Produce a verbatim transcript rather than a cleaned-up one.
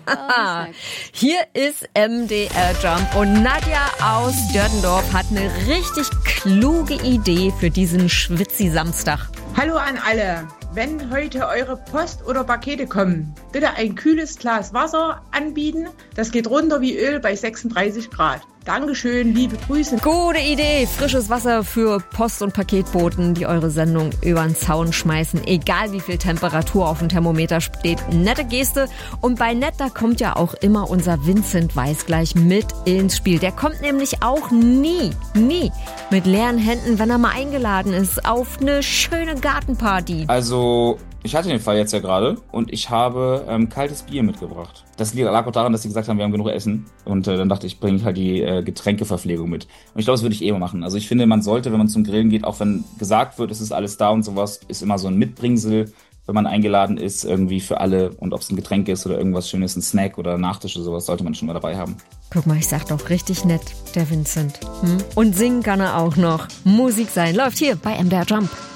Hier ist M D R Jump und Nadja aus Dördendorf hat eine richtig kluge Idee für diesen Schwitzi-Samstag. Hallo an alle. Wenn heute eure Post oder Pakete kommen, bitte ein kühles Glas Wasser anbieten. Das geht runter wie Öl bei sechsunddreißig Grad. Dankeschön, liebe Grüße. Gute Idee. Frisches Wasser für Post- und Paketboten, die eure Sendung über den Zaun schmeißen. Egal wie viel Temperatur auf dem Thermometer steht. Nette Geste. Und bei nett, da kommt ja auch immer unser Vincent Weißgleich mit ins Spiel. Der kommt nämlich auch nie, nie mit leeren Händen, wenn er mal eingeladen ist, auf eine schöne Gartenparty. Also, ich hatte den Fall jetzt ja gerade und ich habe ähm, kaltes Bier mitgebracht. Das lag auch daran, dass sie gesagt haben, wir haben genug Essen. Und äh, dann dachte ich, bringe ich halt die äh, Getränkeverpflegung mit. Und ich glaube, das würde ich eh mal machen. Also ich finde, man sollte, wenn man zum Grillen geht, auch wenn gesagt wird, es ist alles da und sowas, ist immer so ein Mitbringsel, wenn man eingeladen ist, irgendwie für alle. Und ob es ein Getränk ist oder irgendwas Schönes, ein Snack oder Nachtisch oder sowas, sollte man schon mal dabei haben. Guck mal, ich sag doch richtig nett, der Vincent. Hm? Und singen kann er auch noch. Musik sein läuft hier bei M D R Jump.